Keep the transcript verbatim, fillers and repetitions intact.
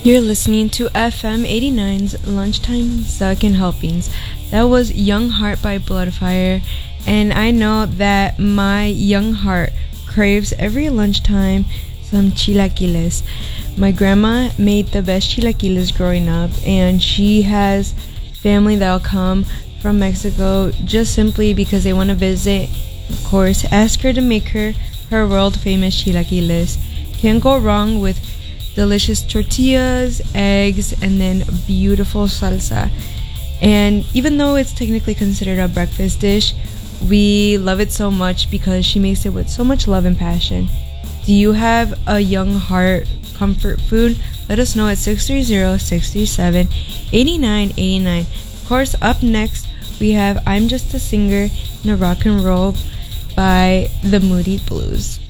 You're listening to F M eighty-nine's Lunchtime Second Helpings. That was Young Heart by Bloodfire. And I know that my young heart craves every lunchtime some chilaquiles. My grandma made the best chilaquiles growing up, and she has family that'll come from Mexico just simply because they want to visit. Of course, ask her to make her her world famous chilaquiles. Can't go wrong with delicious tortillas, eggs, and then beautiful salsa. And even though it's technically considered a breakfast dish, we love it so much because she makes it with so much love and passion. Do you have a young heart comfort food? Let us know at six three zero, six three seven, eight nine eight nine. Of course, up next we have I'm Just a Singer in a Rock and Roll by the Moody Blues.